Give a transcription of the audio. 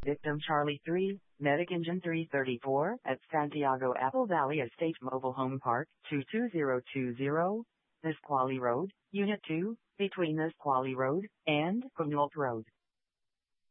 Victim Charlie 3, Medic Engine 334 at Santiago Apple Valley Estate Mobile Home Park, 22020, Nisqually Road, Unit 2, between Nisqually Road and Quinault Road.